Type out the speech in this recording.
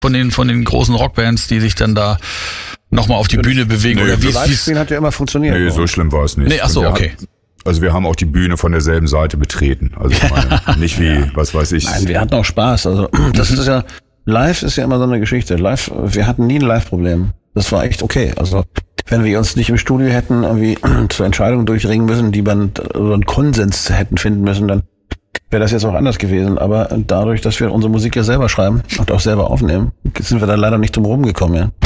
von den großen Rockbands, die sich dann da nochmal auf die Bühne bewegen? Nee, oder wie Livestream hat ja immer funktioniert. Nee, so schlimm war es nicht. Nee, ach so, okay. Also wir haben auch die Bühne von derselben Seite betreten. Also ich meine, nicht wie, was weiß ich. Nein, wir hatten auch Spaß. Also das ist ja, live ist ja immer so eine Geschichte. Live, wir hatten nie ein Live-Problem. Das war echt okay. Also wenn wir uns nicht im Studio hätten irgendwie zur Entscheidung durchringen müssen, die man so einen Konsens hätten finden müssen, dann wäre das jetzt auch anders gewesen. Aber dadurch, dass wir unsere Musik ja selber schreiben und auch selber aufnehmen, sind wir da leider nicht drum rumgekommen. Ja.